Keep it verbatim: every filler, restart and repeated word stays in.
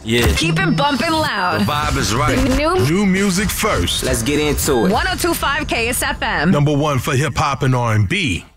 Yeah. Keep it bumping loud. The vibe is right. New, New music first. Let's get into it. one oh two point five K S F M. Number one for hip hop and R and B.